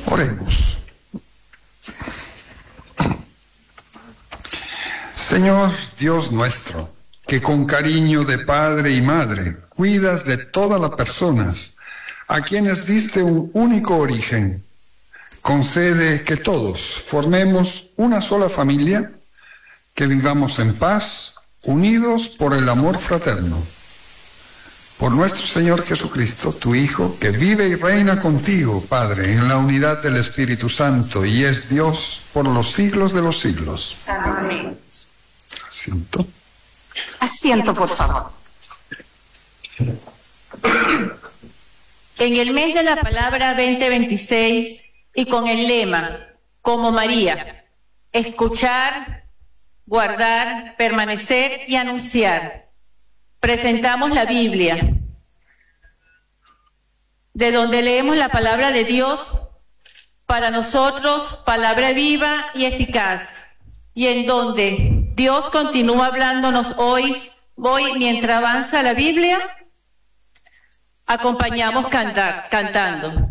Oremos. Señor Dios nuestro, que con cariño de padre y madre cuidas de todas las personas a quienes diste un único origen, concede que todos formemos una sola familia, que vivamos en paz, unidos por el amor fraterno. Por nuestro Señor Jesucristo, tu Hijo, que vive y reina contigo, Padre, en la unidad del Espíritu Santo, y es Dios por los siglos de los siglos. Amén. Asiento. Asiento, por favor. En el mes de la palabra 2026 y con el lema, como María, escuchar, guardar, permanecer y anunciar, presentamos la Biblia, de donde leemos la palabra de Dios, para nosotros, palabra viva y eficaz, y en donde Dios continúa hablándonos hoy mientras avanza la Biblia, acompañamos cantando.